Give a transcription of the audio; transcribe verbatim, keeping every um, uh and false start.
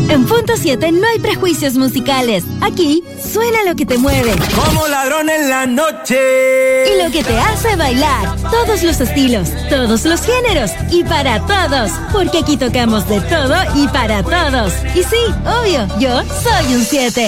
En Punto siete no hay prejuicios musicales. Aquí suena lo que te mueve. Como ladrón en la noche. Y lo que te hace bailar. Todos los estilos, todos los géneros y para todos. Porque aquí tocamos de todo y para todos. Y sí, obvio, yo soy un siete.